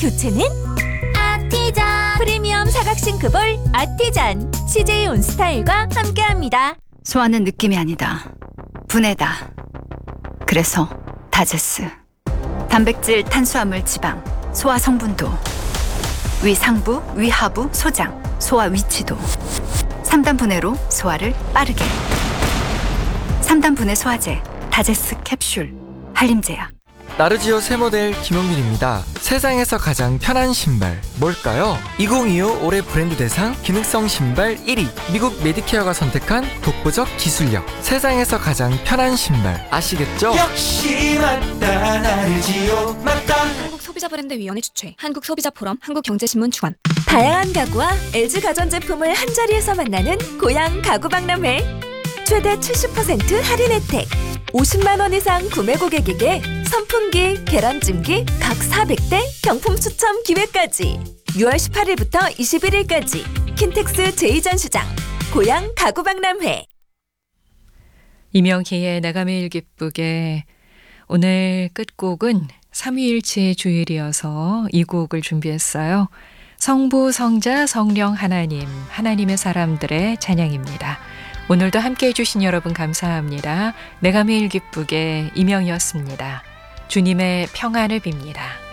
교체는 아티잔. 프리미엄 사각 싱크볼 아티잔. CJ 온스타일과 함께합니다. 소화는 느낌이 아니다. 분해다. 그래서 다제스. 단백질, 탄수화물, 지방, 소화 성분도, 위상부, 위하부, 소장, 소화 위치도. 3단 분해로 소화를 빠르게. 3단 분해 소화제, 다제스 캡슐, 한림제약. 나르지오 새 모델 김용민입니다. 세상에서 가장 편한 신발 뭘까요? 2025 올해 브랜드 대상 기능성 신발 1위. 미국 메디케어가 선택한 독보적 기술력. 세상에서 가장 편한 신발 아시겠죠? 역시 맞다 나르지오 맞다. 한국소비자브랜드위원회 주최, 한국소비자포럼, 한국경제신문 주관. 다양한 가구와 LG 가전제품을 한자리에서 만나는 고양 가구박람회. 최대 70% 할인 혜택. 50만 원 이상 구매 고객에게 선풍기, 계란찜기 각 400대 경품 추첨 기회까지. 6월 18일부터 21일까지 킨텍스 제2전시장 고양 가구박람회. 이명희의 내가 매일 기쁘게. 오늘 끝곡은 삼위일체의 주일이어서 이 곡을 준비했어요. 성부, 성자, 성령 하나님, 하나님의 사람들의 찬양입니다. 오늘도 함께해 주신 여러분 감사합니다. 내가 매일 기쁘게 이명희였습니다. 주님의 평안을 빕니다.